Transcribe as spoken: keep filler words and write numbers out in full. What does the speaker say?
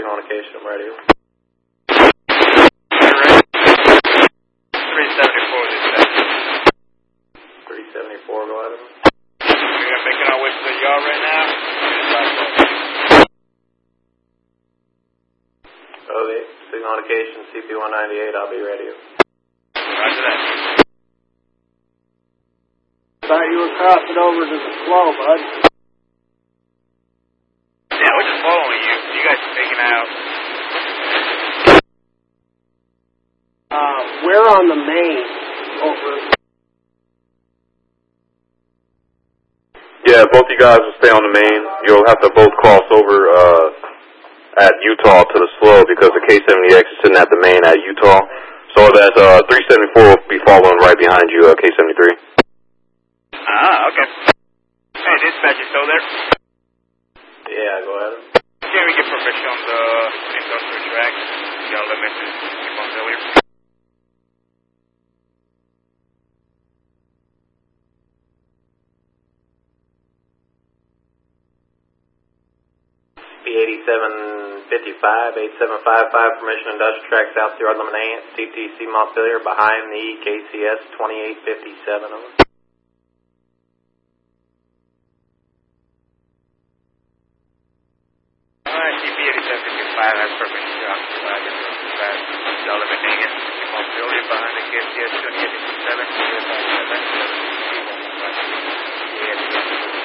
signal indication, I'm ready. three seventy-four, this is three seventy-four, go ahead. We're making our way to the yard right now. Okay, signal indication, C P one ninety-eight, I'll be ready. Roger that. Thought you were crossing over to the slow, bud. Yeah, we're just following you. You guys are taking out. Uh, we're on the main. Over. Yeah, both you guys will stay on the main. You'll have to both cross over uh, at Utah to the slow because the K seventy X is sitting at the main at Utah. So that uh, three seventy-four will be following right behind you, uh, K seventy-three. Ah, okay. Hey, dispatch, you still there? Yeah, go ahead. Can we get permission on the industrial track? Y'all let me keep on earlier. P eighty-seven fifty-five, eighty-seven fifty-five, permission industrial track south to yard limit eight, C T C Montpelier behind the K C S twenty-eight fifty-seven, over. Alright, C P eighty-seven fifty-five has permission to occupy the industrial track. Y'all let me hang it. Montpelier behind the K C S twenty-eight fifty-seven,